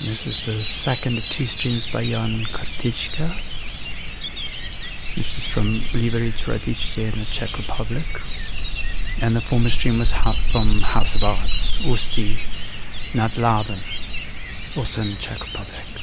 This is the second of two streams by Jan Kartička. This is from Liberec Radice in the Czech Republic. And the former stream was from House of Arts, Ústí nad Labem, also in the Czech Republic.